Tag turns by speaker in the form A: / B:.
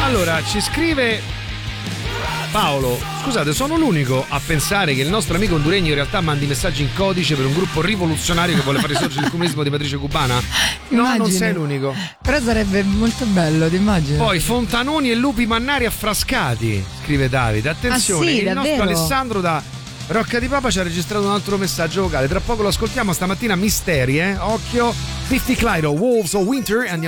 A: Allora, ci scrive Paolo: scusate, sono l'unico a pensare che il nostro amico honduregno in realtà mandi messaggi in codice per un gruppo rivoluzionario che vuole fare risorgere il comunismo di matrice cubana? No, non sei l'unico.
B: Però sarebbe molto bello, ti immagini?
A: Poi Fontanoni e lupi mannari affrascati, scrive Davide. Attenzione,
B: sì,
A: il
B: davvero?
A: nostro Alessandro da Rocca di Papa ci ha registrato un altro messaggio vocale. Tra poco lo ascoltiamo, stamattina misteri, occhio. 50 Clydo, Wolves of Winter, e andiamo